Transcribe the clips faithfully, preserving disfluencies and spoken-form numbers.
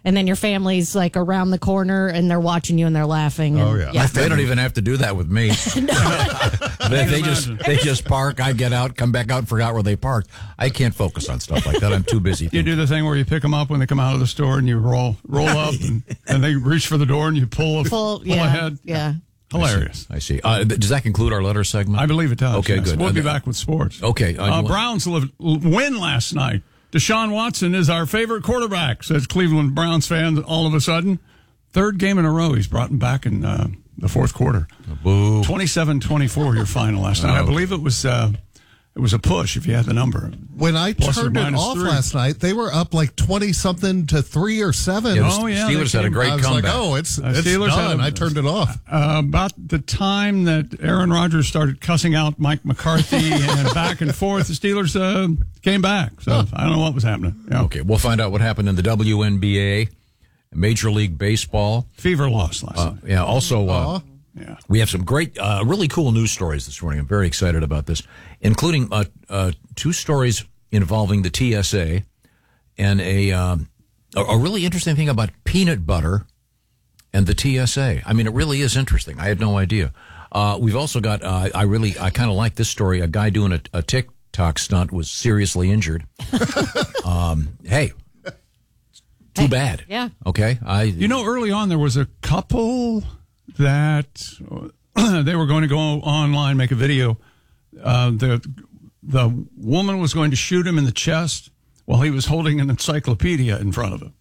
and then your family's like around the corner and they're watching you and they're laughing. And, Oh, yeah. yeah. They don't even have to do that with me. they, they just they just park. I get out, come back out, and forgot where they parked. I can't focus on stuff like that. I'm too busy. You do the thing where you pick them up when they come out of the store and you roll roll up and, and they reach for the door and you pull, a, Pull, pull yeah, ahead. yeah. Hilarious. I see. I see. Uh, does that conclude our letter segment? I believe it does. Okay, yes. good. We'll be Uh, back with sports. Okay. Uh, Uh, Browns live, win last night. Deshaun Watson is our favorite quarterback, says Cleveland Browns fans all of a sudden. Third game in a row he's brought him back in uh, the fourth quarter. Boo. twenty-seven twenty-four your final last night. I believe it was uh, it was a push if you had the number. When I Plus or turned it minus off three. last night, they were up like twenty something to three or seven. Yeah, the Oh, yeah, Steelers they had a came- great I was comeback. like, oh, it's, Uh, it's Steelers had done. a- I turned it off. Uh, about the time that Aaron Rodgers started cussing out Mike McCarthy and back and forth, the Steelers uh, came back. So I don't know what was happening. Yeah. Okay, we'll find out what happened in the W N B A, Major League Baseball. Fever loss last Uh, night. yeah, also, uh, Aw. Yeah. we have some great, uh, really cool news stories this morning. I'm very excited about this, including uh, uh, two stories involving the T S A and a, um, a a really interesting thing about peanut butter and the T S A. I mean, it really is interesting. I had no idea. Uh, we've also got, uh, I really, I kind of like this story. A guy doing a, a TikTok stunt was seriously injured. um, hey, too Hey, bad. yeah. Okay. I. You know, early on there was a couple that they were going to go online, make a video. Uh, the the woman was going to shoot him in the chest while he was holding an encyclopedia in front of him,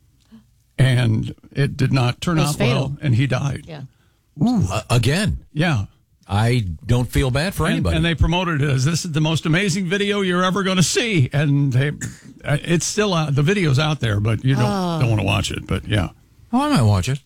and it did not turn It was out well, fatal. and he died. Yeah. Uh, again, Yeah. I don't feel bad for And, anybody. and they promoted it as this is the most amazing video you're ever going to see, and they, uh, it's still out. The video's out there, but you don't don't want to watch it. But yeah, oh, I might watch it.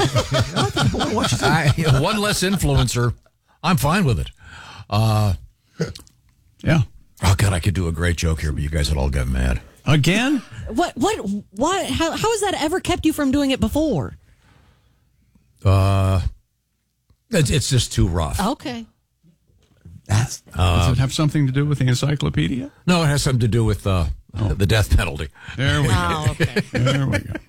I, one less influencer. I'm fine with it. Uh, yeah. oh, God, I could do a great joke here, but you guys would all get mad. Again, What? What? What? How? How has that ever kept you from doing it before? Uh, it's, it's just too rough. Okay. That's, does it have something to do with the encyclopedia? no, it has something to do with uh, the death penalty. There we go. Oh, okay. There we go.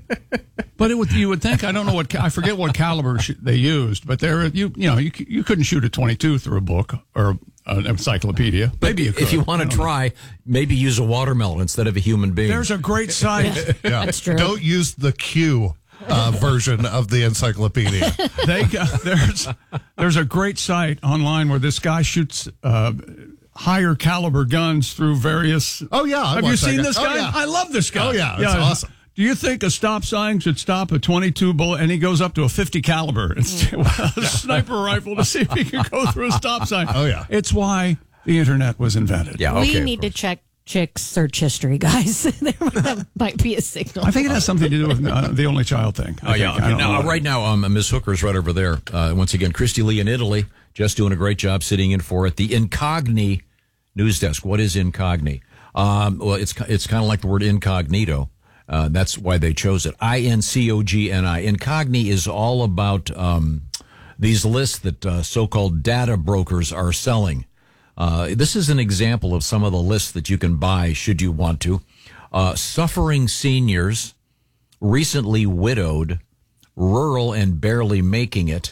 But it would, you would think, I don't know what, ca- I forget what caliber sh- they used, but there, you you know, you c- you couldn't shoot a twenty-two through a book or an encyclopedia. Maybe you could. If you want to I don't know. try, maybe use a watermelon instead of a human being. There's a great site. Yeah. That's true. Don't use the Q uh, version of the encyclopedia. They got, there's there's a great site online where this guy shoots uh, higher caliber guns through various. Oh, yeah. I Have you watched that seen guy. this Oh, guy? yeah. I love this guy. Oh, yeah, it's awesome. Do you think a stop sign should stop a twenty-two bullet? And he goes up to a fifty caliber. It's a sniper rifle to see if he can go through a stop sign. Oh, yeah. It's why the internet was invented. yeah, okay. we need to check chicks' search history, guys. That might be a signal. I think it has something to do with uh, the only child thing. I Oh, yeah. think. I Okay. don't Now, know. right now, um, Miz Hooker's right over there. Uh, once again, Christy Lee in Italy, just doing a great job sitting in for it. The Incogni news desk. What is Incogni? Um, well, it's it's kind of like the word incognito. Uh, that's why they chose it. I N C O G N I. Incogni is all about um, these lists that uh, so-called data brokers are selling. Uh, this is an example of some of the lists that you can buy should you want to. Uh, suffering seniors, recently widowed, rural and barely making it,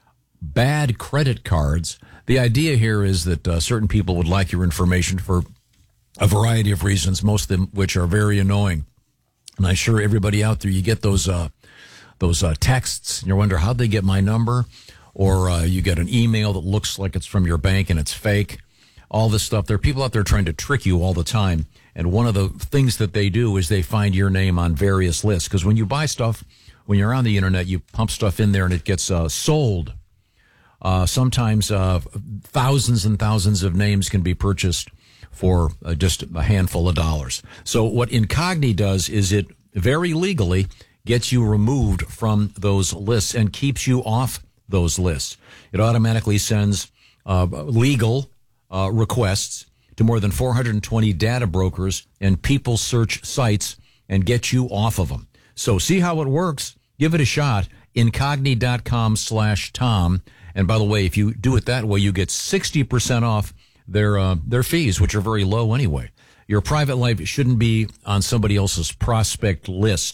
bad credit cards. The idea here is that uh, certain people would like your information for a variety of reasons, most of them which are very annoying. And I'm sure everybody out there, you get those uh, those uh, texts, and you wonder how'd they get my number, or uh, you get an email that looks like it's from your bank and it's fake. All this stuff. There are people out there trying to trick you all the time. And one of the things that they do is they find your name on various lists. Because when you buy stuff, when you're on the internet, you pump stuff in there and it gets uh, sold. Uh, sometimes uh, thousands and thousands of names can be purchased for uh, just a handful of dollars. So what Incogni does is it very legally gets you removed from those lists and keeps you off those lists. It automatically sends uh, legal uh, requests to more than four hundred twenty data brokers and people search sites and get you off of them. So see how it works. Give it a shot. Incogni.com slash Tom. And by the way, if you do it that way, you get sixty percent off their uh, their fees, which are very low anyway. Your private life shouldn't be on somebody else's prospect list.